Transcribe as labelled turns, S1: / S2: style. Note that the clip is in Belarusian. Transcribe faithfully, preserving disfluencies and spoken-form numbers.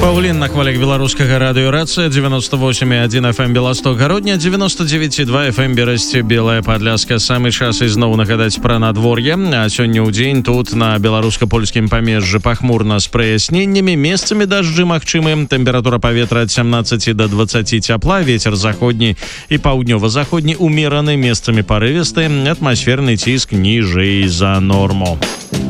S1: Паўлін на хвалях беларускага радыёрацыя, девяносто восемь и один эф эм Беласток Гародня, девяносто девять и два эф эм Берасці, Белая Падляска. Самы час ізноў нагадаць пра надвор'е. А сёння ў дзень тут на беларуска-польскім памежжы пахмурна з праясненнямі, месцамі дажджы магчымы. Тэмпература паветра ад семнадцати до двадцати цяпла, вецер заходні і паўднёва-заходні умераны, месцамі парывісты, атмасферны ціск ніжэй за норму.